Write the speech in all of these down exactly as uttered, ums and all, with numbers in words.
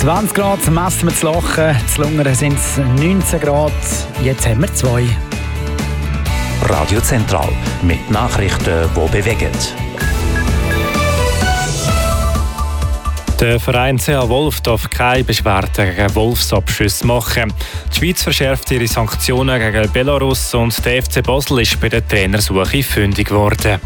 zwanzig Grad, messen wir zu Lachen, zu Lungern sind es neunzehn Grad, jetzt haben wir zwei. Radio Zentral mit Nachrichten, die bewegen. Der Verein C H Wolf darf keine Beschwerden gegen Wolfsabschüsse machen. Die Schweiz verschärft ihre Sanktionen gegen Belarus und der F C Basel ist bei der Trainersuche fündig geworden.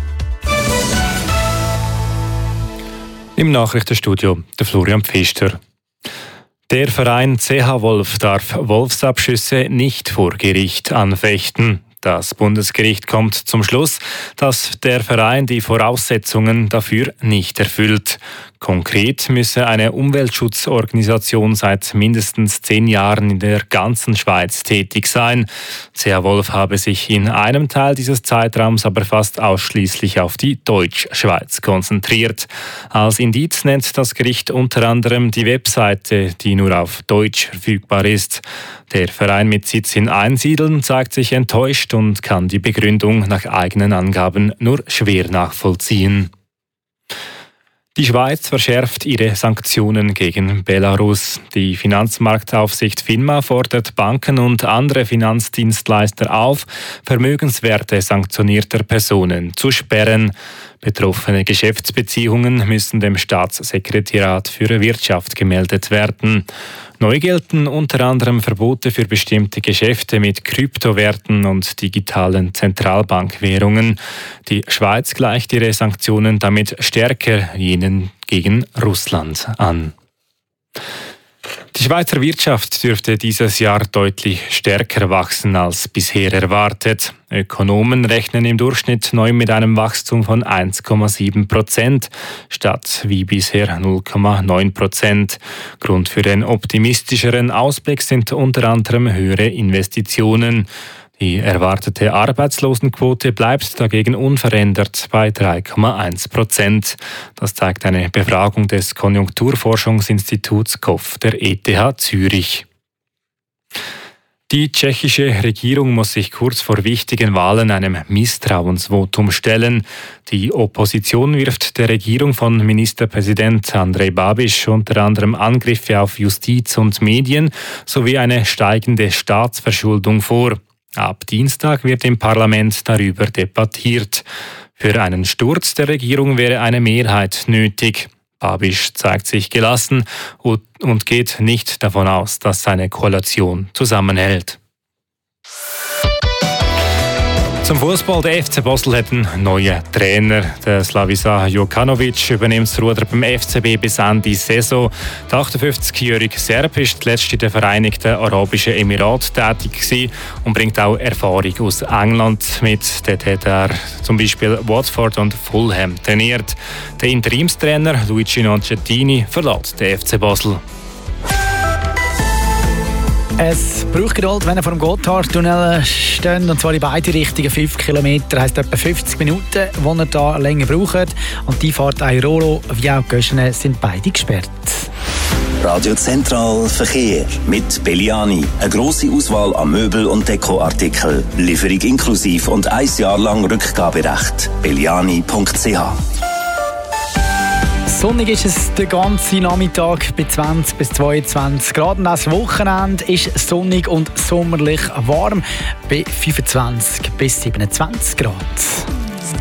Im Nachrichtenstudio der Florian Pfister. Der Verein C H Wolf darf Wolfsabschüsse nicht vor Gericht anfechten. Das Bundesgericht kommt zum Schluss, dass der Verein die Voraussetzungen dafür nicht erfüllt. Konkret müsse eine Umweltschutzorganisation seit mindestens zehn Jahren in der ganzen Schweiz tätig sein. C H Wolf habe sich in einem Teil dieses Zeitraums aber fast ausschließlich auf die Deutschschweiz konzentriert. Als Indiz nennt das Gericht unter anderem die Webseite, die nur auf Deutsch verfügbar ist. Der Verein mit Sitz in Einsiedeln zeigt sich enttäuscht und kann die Begründung nach eigenen Angaben nur schwer nachvollziehen. Die Schweiz verschärft ihre Sanktionen gegen Belarus. Die Finanzmarktaufsicht FINMA fordert Banken und andere Finanzdienstleister auf, Vermögenswerte sanktionierter Personen zu sperren. Betroffene Geschäftsbeziehungen müssen dem Staatssekretariat für Wirtschaft gemeldet werden. Neu gelten unter anderem Verbote für bestimmte Geschäfte mit Kryptowerten und digitalen Zentralbankwährungen. Die Schweiz gleicht ihre Sanktionen damit stärker jenen gegen Russland an. Die Schweizer Wirtschaft dürfte dieses Jahr deutlich stärker wachsen als bisher erwartet. Ökonomen rechnen im Durchschnitt neu mit einem Wachstum von eins Komma sieben Prozent statt wie bisher null Komma neun Prozent. Grund für den optimistischeren Ausblick sind unter anderem höhere Investitionen. Die erwartete Arbeitslosenquote bleibt dagegen unverändert bei drei Komma eins Prozent. Das zeigt eine Befragung des Konjunkturforschungsinstituts K O F der E T H Zürich. Die tschechische Regierung muss sich kurz vor wichtigen Wahlen einem Misstrauensvotum stellen. Die Opposition wirft der Regierung von Ministerpräsident Andrej Babiš unter anderem Angriffe auf Justiz und Medien sowie eine steigende Staatsverschuldung vor. Ab Dienstag wird im Parlament darüber debattiert. Für einen Sturz der Regierung wäre eine Mehrheit nötig. Babiš zeigt sich gelassen und geht nicht davon aus, dass seine Koalition zusammenhält. Zum Fußball: Der F C Basel hat einen neuen Trainer. Der Slaviša Jokanovic übernimmt das Ruder beim F C B bis Ende Saison. Der achtundfünfzigjährige Serb ist zuletzt in den Vereinigten Arabischen Emiraten tätig gewesen und bringt auch Erfahrung aus England mit. Dort hat er zum Beispiel Watford und Fulham trainiert. Der Interimstrainer Luigi Noncettini verlässt den F C Basel. Es braucht Geduld, wenn er vor dem Gotthardtunnel steht, und zwar in beide Richtungen. fünf Kilometer heisst etwa fünfzig Minuten, die er da länger braucht. Und die Fahrt Airolo wie auch Göschene sind beide gesperrt. Radio Zentral Verkehr mit Belliani. Eine grosse Auswahl an Möbel- und Dekoartikeln. Lieferung inklusiv und ein Jahr lang Rückgaberecht. belliani punkt c h. Sonnig ist es den ganzen Nachmittag bei zwanzig bis zweiundzwanzig Grad. Und das Wochenende ist sonnig und sommerlich warm bei fünfundzwanzig bis siebenundzwanzig Grad.